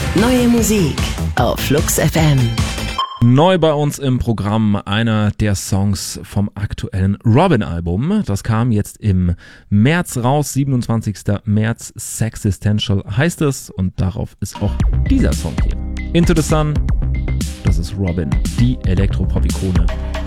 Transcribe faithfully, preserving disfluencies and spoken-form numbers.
Neue Musik auf Flux F M. Neu bei uns im Programm einer der Songs vom aktuellen Robin-Album. Das kam jetzt im März raus, siebenundzwanzigster März. Sexistential heißt es und darauf ist auch dieser Song hier. Into the Sun, das ist Robin, die Elektropop-Ikone.